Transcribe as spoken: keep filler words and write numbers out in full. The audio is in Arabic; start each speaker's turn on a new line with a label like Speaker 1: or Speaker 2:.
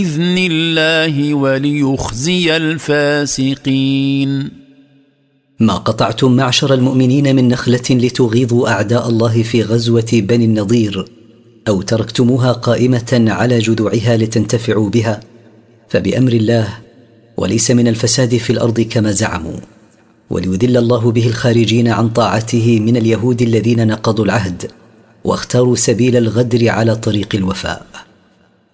Speaker 1: بإذن الله وليخزي الفاسقين.
Speaker 2: ما قطعتم معشر المؤمنين من نخلة لتغيظوا أعداء الله في غزوة بني النضير، أو تركتموها قائمة على جذوعها لتنتفعوا بها، فبأمر الله، وليس من الفساد في الأرض كما زعموا، وليذل الله به الخارجين عن طاعته من اليهود الذين نقضوا العهد واختاروا سبيل الغدر على طريق الوفاء.